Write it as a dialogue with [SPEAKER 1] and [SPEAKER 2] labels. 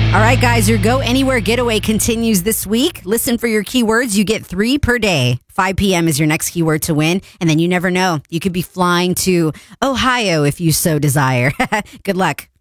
[SPEAKER 1] All right, guys, your Go Anywhere getaway continues this week. Listen for your keywords. You get 3 per day. 5 p.m. is your next keyword to win. And then you never know. You could be flying to Ohio if you so desire. Good luck.